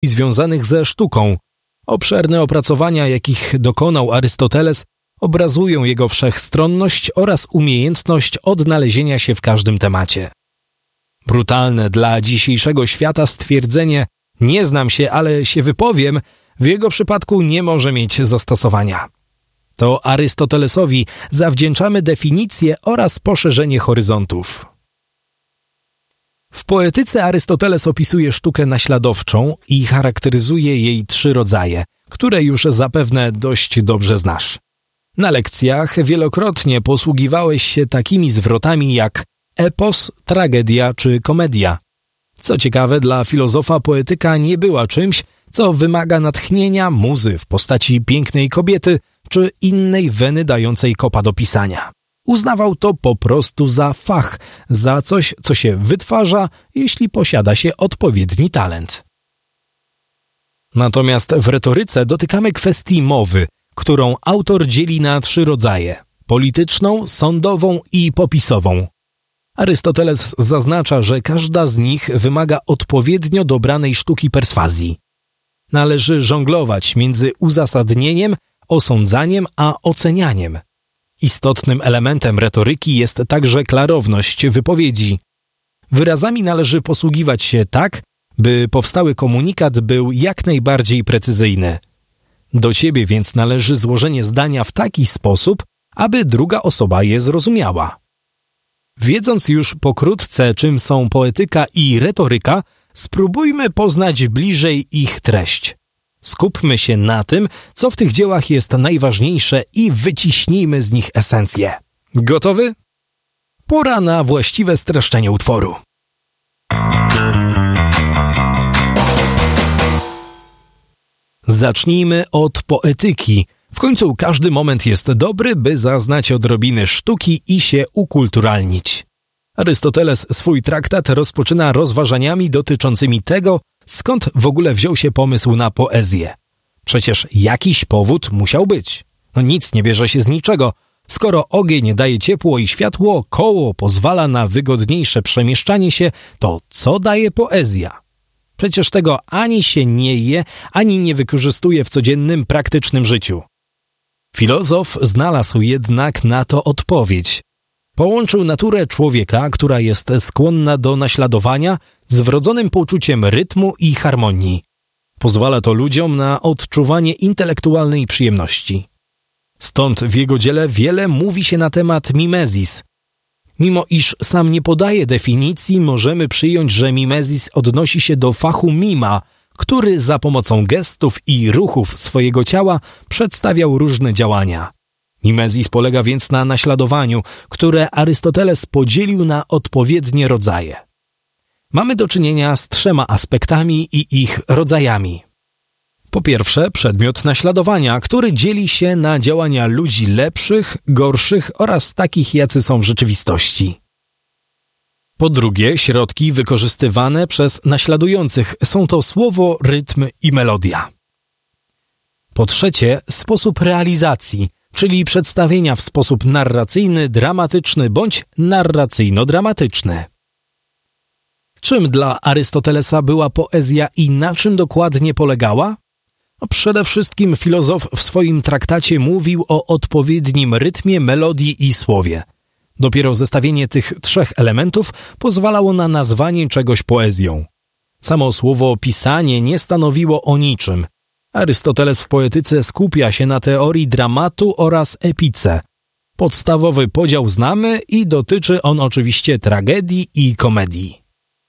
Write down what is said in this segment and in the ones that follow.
związanych ze sztuką. Obszerne opracowania, jakich dokonał Arystoteles, obrazują jego wszechstronność oraz umiejętność odnalezienia się w każdym temacie. Brutalne dla dzisiejszego świata stwierdzenie „nie znam się, ale się wypowiem” w jego przypadku nie może mieć zastosowania. To Arystotelesowi zawdzięczamy definicję oraz poszerzenie horyzontów. W poetyce Arystoteles opisuje sztukę naśladowczą i charakteryzuje jej 3 rodzaje, które już zapewne dość dobrze znasz. Na lekcjach wielokrotnie posługiwałeś się takimi zwrotami jak epos, tragedia czy komedia. Co ciekawe, dla filozofa poetyka nie była czymś, co wymaga natchnienia, muzy w postaci pięknej kobiety czy innej weny dającej kopa do pisania. Uznawał to po prostu za fach, za coś, co się wytwarza, jeśli posiada się odpowiedni talent. Natomiast w retoryce dotykamy kwestii mowy, którą autor dzieli na 3 rodzaje – polityczną, sądową i popisową. Arystoteles zaznacza, że każda z nich wymaga odpowiednio dobranej sztuki perswazji. Należy żonglować między uzasadnieniem, osądzaniem a ocenianiem. Istotnym elementem retoryki jest także klarowność wypowiedzi. Wyrazami należy posługiwać się tak, by powstały komunikat był jak najbardziej precyzyjny. Do ciebie więc należy złożenie zdania w taki sposób, aby druga osoba je zrozumiała. Wiedząc już pokrótce, czym są poetyka i retoryka, spróbujmy poznać bliżej ich treść. Skupmy się na tym, co w tych dziełach jest najważniejsze i wyciśnijmy z nich esencję. Gotowy? Pora na właściwe streszczenie utworu. Zacznijmy od poetyki. W końcu każdy moment jest dobry, by zaznać odrobiny sztuki i się ukulturalnić. Arystoteles swój traktat rozpoczyna rozważaniami dotyczącymi tego, skąd w ogóle wziął się pomysł na poezję. Przecież jakiś powód musiał być. Nic nie bierze się z niczego. Skoro ogień daje ciepło i światło, koło pozwala na wygodniejsze przemieszczanie się, to co daje poezja? Przecież tego ani się nie je, ani nie wykorzystuje w codziennym, praktycznym życiu. Filozof znalazł jednak na to odpowiedź. Połączył naturę człowieka, która jest skłonna do naśladowania, z wrodzonym poczuciem rytmu i harmonii. Pozwala to ludziom na odczuwanie intelektualnej przyjemności. Stąd w jego dziele wiele mówi się na temat mimezis. Mimo iż sam nie podaje definicji, możemy przyjąć, że mimezis odnosi się do fachu mima, który za pomocą gestów i ruchów swojego ciała przedstawiał różne działania. Mimezis polega więc na naśladowaniu, które Arystoteles podzielił na odpowiednie rodzaje. Mamy do czynienia z 3 aspektami i ich rodzajami. Po pierwsze, przedmiot naśladowania, który dzieli się na działania ludzi lepszych, gorszych oraz takich, jacy są w rzeczywistości. Po drugie, środki wykorzystywane przez naśladujących są to słowo, rytm i melodia. Po trzecie, sposób realizacji, czyli przedstawienia w sposób narracyjny, dramatyczny bądź narracyjno-dramatyczny. Czym dla Arystotelesa była poezja i na czym dokładnie polegała? Przede wszystkim filozof w swoim traktacie mówił o odpowiednim rytmie, melodii i słowie. Dopiero zestawienie tych 3 elementów pozwalało na nazwanie czegoś poezją. Samo słowo pisanie nie stanowiło o niczym. Arystoteles w poetyce skupia się na teorii dramatu oraz epice. Podstawowy podział znamy i dotyczy on oczywiście tragedii i komedii.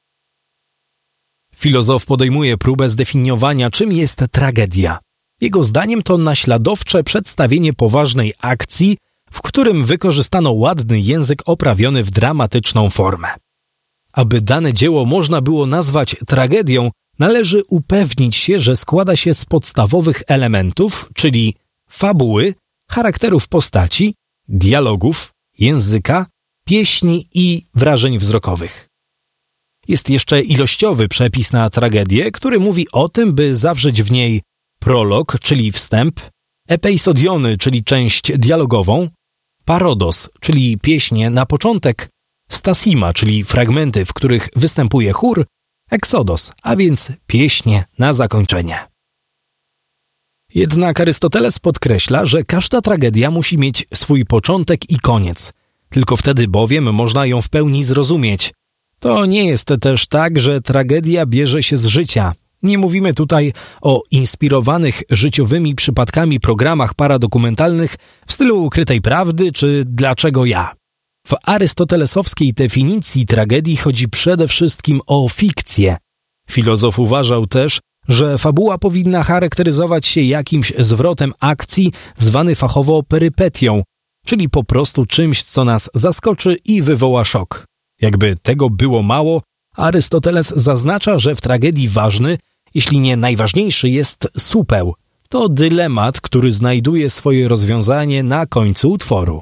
Filozof podejmuje próbę zdefiniowania, czym jest tragedia. Jego zdaniem to naśladowcze przedstawienie poważnej akcji, w którym wykorzystano ładny język oprawiony w dramatyczną formę. Aby dane dzieło można było nazwać tragedią, należy upewnić się, że składa się z podstawowych elementów, czyli fabuły, charakterów postaci, dialogów, języka, pieśni i wrażeń wzrokowych. Jest jeszcze ilościowy przepis na tragedię, który mówi o tym, by zawrzeć w niej prolog, czyli wstęp, epeisodiony, czyli część dialogową, parodos, czyli pieśnie na początek, stasima, czyli fragmenty, w których występuje chór Exodos, a więc pieśń na zakończenie. Jednak Arystoteles podkreśla, że każda tragedia musi mieć swój początek i koniec. Tylko wtedy bowiem można ją w pełni zrozumieć. To nie jest też tak, że tragedia bierze się z życia. Nie mówimy tutaj o inspirowanych życiowymi przypadkami programach paradokumentalnych w stylu Ukrytej Prawdy czy Dlaczego ja? W arystotelesowskiej definicji tragedii chodzi przede wszystkim o fikcję. Filozof uważał też, że fabuła powinna charakteryzować się jakimś zwrotem akcji zwany fachowo perypetią, czyli po prostu czymś, co nas zaskoczy i wywoła szok. Jakby tego było mało, Arystoteles zaznacza, że w tragedii ważny, jeśli nie najważniejszy, jest supeł. To dylemat, który znajduje swoje rozwiązanie na końcu utworu.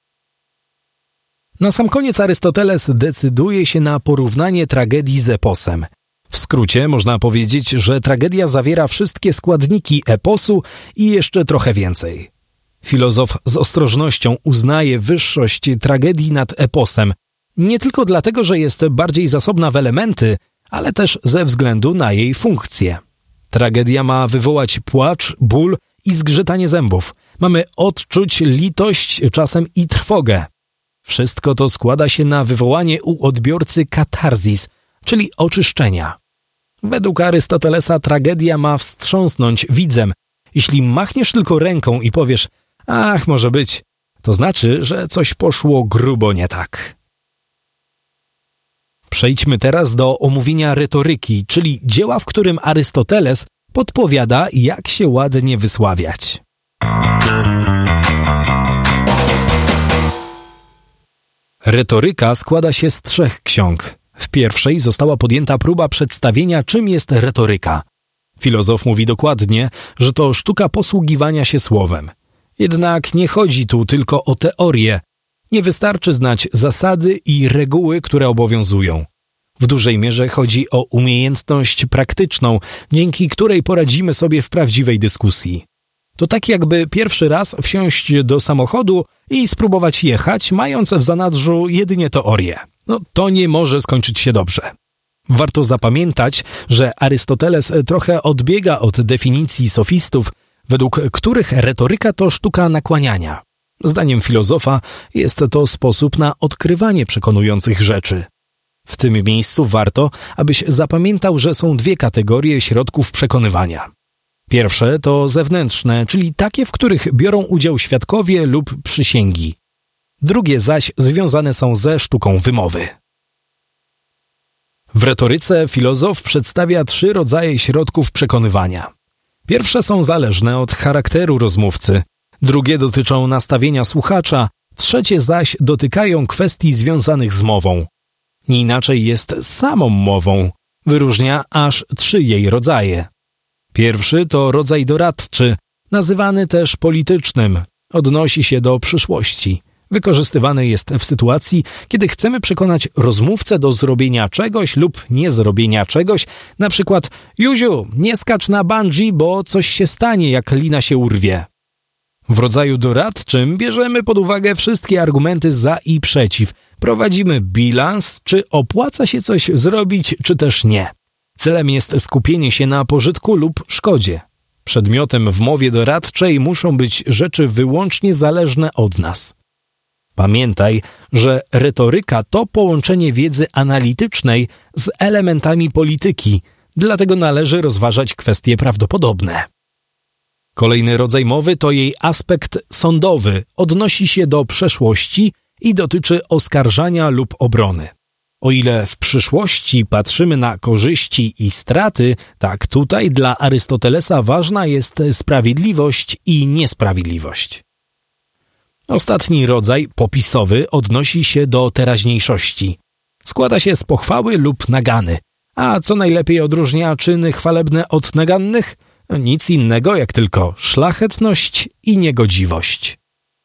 Na sam koniec Arystoteles decyduje się na porównanie tragedii z eposem. W skrócie można powiedzieć, że tragedia zawiera wszystkie składniki eposu i jeszcze trochę więcej. Filozof z ostrożnością uznaje wyższość tragedii nad eposem, nie tylko dlatego, że jest bardziej zasobna w elementy, ale też ze względu na jej funkcję. Tragedia ma wywołać płacz, ból i zgrzytanie zębów. Mamy odczuć litość, czasem i trwogę. Wszystko to składa się na wywołanie u odbiorcy katarzis, czyli oczyszczenia. Według Arystotelesa tragedia ma wstrząsnąć widzem. Jeśli machniesz tylko ręką i powiesz, ach, może być, to znaczy, że coś poszło grubo nie tak. Przejdźmy teraz do omówienia retoryki, czyli dzieła, w którym Arystoteles podpowiada, jak się ładnie wysławiać. Retoryka składa się z 3 ksiąg. W pierwszej została podjęta próba przedstawienia, czym jest retoryka. Filozof mówi dokładnie, że to sztuka posługiwania się słowem. Jednak nie chodzi tu tylko o teorię. Nie wystarczy znać zasady i reguły, które obowiązują. W dużej mierze chodzi o umiejętność praktyczną, dzięki której poradzimy sobie w prawdziwej dyskusji. To tak jakby pierwszy raz wsiąść do samochodu i spróbować jechać, mając w zanadrzu jedynie teorię. To nie może skończyć się dobrze. Warto zapamiętać, że Arystoteles trochę odbiega od definicji sofistów, według których retoryka to sztuka nakłaniania. Zdaniem filozofa jest to sposób na odkrywanie przekonujących rzeczy. W tym miejscu warto, abyś zapamiętał, że są 2 kategorie środków przekonywania. Pierwsze to zewnętrzne, czyli takie, w których biorą udział świadkowie lub przysięgi. Drugie zaś związane są ze sztuką wymowy. W retoryce filozof przedstawia 3 rodzaje środków przekonywania. Pierwsze są zależne od charakteru rozmówcy, drugie dotyczą nastawienia słuchacza, trzecie zaś dotykają kwestii związanych z mową. Nie inaczej jest z samą mową. Wyróżnia aż 3 jej rodzaje. Pierwszy to rodzaj doradczy, nazywany też politycznym. Odnosi się do przyszłości. Wykorzystywany jest w sytuacji, kiedy chcemy przekonać rozmówcę do zrobienia czegoś lub niezrobienia czegoś, na przykład Józiu, nie skacz na bungee, bo coś się stanie, jak lina się urwie. W rodzaju doradczym bierzemy pod uwagę wszystkie argumenty za i przeciw. Prowadzimy bilans, czy opłaca się coś zrobić, czy też nie. Celem jest skupienie się na pożytku lub szkodzie. Przedmiotem w mowie doradczej muszą być rzeczy wyłącznie zależne od nas. Pamiętaj, że retoryka to połączenie wiedzy analitycznej z elementami polityki, dlatego należy rozważać kwestie prawdopodobne. Kolejny rodzaj mowy to jej aspekt sądowy, odnosi się do przeszłości i dotyczy oskarżania lub obrony. O ile w przyszłości patrzymy na korzyści i straty, tak tutaj dla Arystotelesa ważna jest sprawiedliwość i niesprawiedliwość. Ostatni rodzaj, popisowy, odnosi się do teraźniejszości. Składa się z pochwały lub nagany. A co najlepiej odróżnia czyny chwalebne od nagannych? Nic innego jak tylko szlachetność i niegodziwość.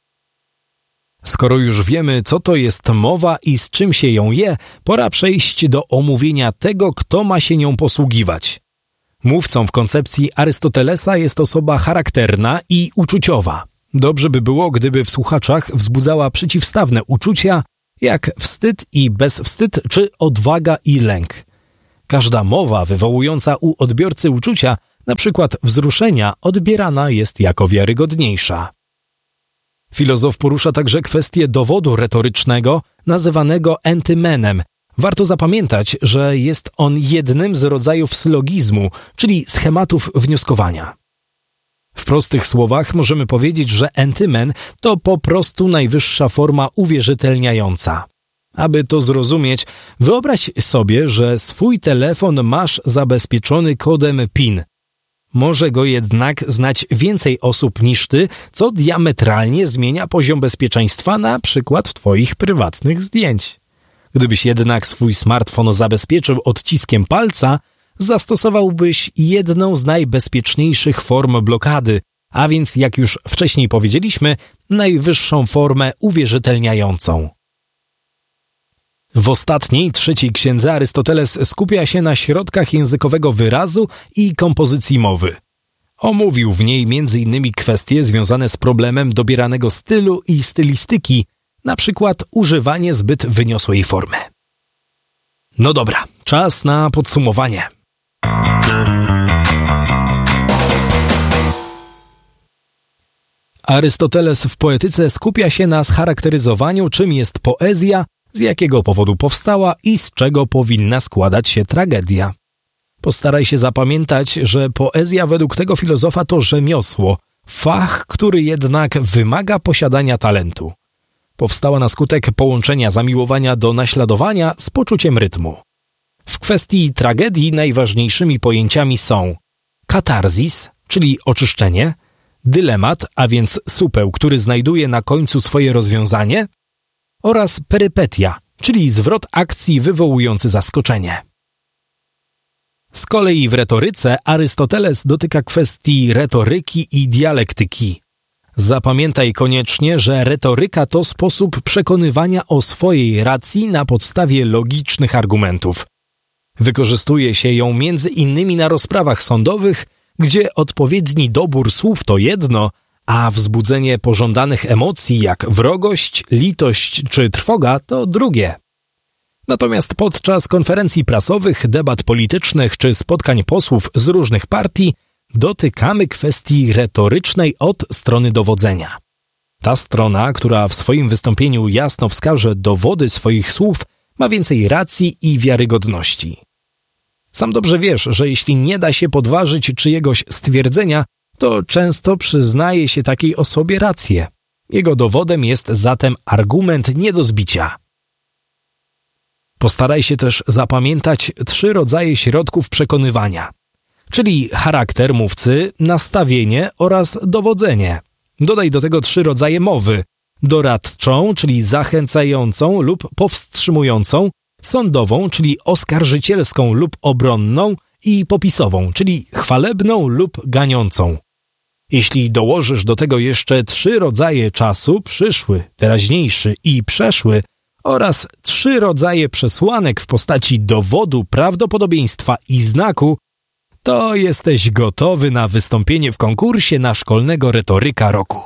Skoro już wiemy, co to jest mowa i z czym się ją je, pora przejść do omówienia tego, kto ma się nią posługiwać. Mówcą w koncepcji Arystotelesa jest osoba charakterna i uczuciowa. Dobrze by było, gdyby w słuchaczach wzbudzała przeciwstawne uczucia, jak wstyd i bezwstyd czy odwaga i lęk. Każda mowa wywołująca u odbiorcy uczucia, na przykład wzruszenia, odbierana jest jako wiarygodniejsza. Filozof porusza także kwestię dowodu retorycznego, nazywanego entymenem. Warto zapamiętać, że jest on jednym z rodzajów sylogizmu, czyli schematów wnioskowania. W prostych słowach możemy powiedzieć, że entymen to po prostu najwyższa forma uwierzytelniająca. Aby to zrozumieć, wyobraź sobie, że swój telefon masz zabezpieczony kodem PIN. Może go jednak znać więcej osób niż ty, co diametralnie zmienia poziom bezpieczeństwa na przykład twoich prywatnych zdjęć. Gdybyś jednak swój smartfon zabezpieczył odciskiem palca, zastosowałbyś jedną z najbezpieczniejszych form blokady, a więc, jak już wcześniej powiedzieliśmy, najwyższą formę uwierzytelniającą. W ostatniej, trzeciej księdze Arystoteles skupia się na środkach językowego wyrazu i kompozycji mowy. Omówił w niej m.in. kwestie związane z problemem dobieranego stylu i stylistyki, na przykład używanie zbyt wyniosłej formy. No dobra, czas na podsumowanie. Arystoteles w poetyce skupia się na scharakteryzowaniu, czym jest poezja, z jakiego powodu powstała i z czego powinna składać się tragedia. Postaraj się zapamiętać, że poezja według tego filozofa to rzemiosło, fach, który jednak wymaga posiadania talentu. Powstała na skutek połączenia zamiłowania do naśladowania z poczuciem rytmu. W kwestii tragedii najważniejszymi pojęciami są katarzis, czyli oczyszczenie, dylemat, a więc supeł, który znajduje na końcu swoje rozwiązanie, oraz perypetia, czyli zwrot akcji wywołujący zaskoczenie. Z kolei w retoryce Arystoteles dotyka kwestii retoryki i dialektyki. Zapamiętaj koniecznie, że retoryka to sposób przekonywania o swojej racji na podstawie logicznych argumentów. Wykorzystuje się ją między innymi na rozprawach sądowych, gdzie odpowiedni dobór słów to jedno, a wzbudzenie pożądanych emocji jak wrogość, litość czy trwoga to drugie. Natomiast podczas konferencji prasowych, debat politycznych czy spotkań posłów z różnych partii dotykamy kwestii retorycznej od strony dowodzenia. Ta strona, która w swoim wystąpieniu jasno wskaże dowody swoich słów, ma więcej racji i wiarygodności. Sam dobrze wiesz, że jeśli nie da się podważyć czyjegoś stwierdzenia, to często przyznaje się takiej osobie rację. Jego dowodem jest zatem argument nie do zbicia. Postaraj się też zapamiętać 3 rodzaje środków przekonywania, czyli charakter mówcy, nastawienie oraz dowodzenie. Dodaj do tego 3 rodzaje mowy: doradczą, czyli zachęcającą lub powstrzymującą, sądową, czyli oskarżycielską lub obronną i popisową, czyli chwalebną lub ganiącą. Jeśli dołożysz do tego jeszcze 3 rodzaje czasu, przyszły, teraźniejszy i przeszły, oraz 3 rodzaje przesłanek w postaci dowodu, prawdopodobieństwa i znaku, to jesteś gotowy na wystąpienie w konkursie na szkolnego retoryka roku.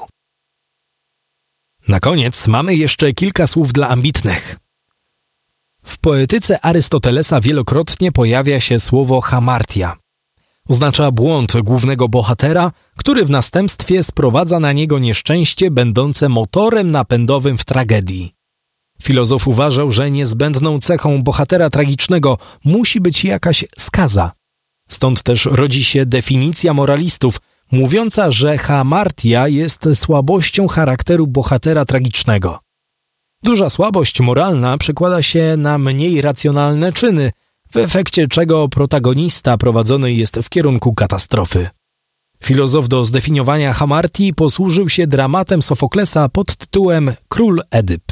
Na koniec mamy jeszcze kilka słów dla ambitnych. W poetyce Arystotelesa wielokrotnie pojawia się słowo hamartia. Oznacza błąd głównego bohatera, który w następstwie sprowadza na niego nieszczęście będące motorem napędowym w tragedii. Filozof uważał, że niezbędną cechą bohatera tragicznego musi być jakaś skaza. Stąd też rodzi się definicja moralistów, mówiąca, że hamartia jest słabością charakteru bohatera tragicznego. Duża słabość moralna przekłada się na mniej racjonalne czyny, w efekcie czego protagonista prowadzony jest w kierunku katastrofy. Filozof do zdefiniowania hamartii posłużył się dramatem Sofoklesa pod tytułem Król Edyp.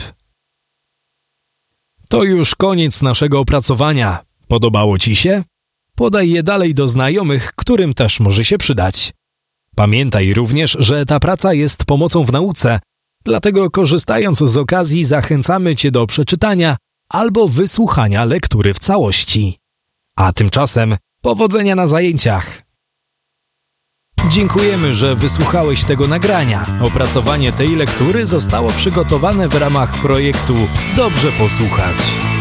To już koniec naszego opracowania. Podobało Ci się? Podaj je dalej do znajomych, którym też może się przydać. Pamiętaj również, że ta praca jest pomocą w nauce, dlatego korzystając z okazji zachęcamy Cię do przeczytania albo wysłuchania lektury w całości. A tymczasem powodzenia na zajęciach! Dziękujemy, że wysłuchałeś tego nagrania. Opracowanie tej lektury zostało przygotowane w ramach projektu Dobrze Posłuchać.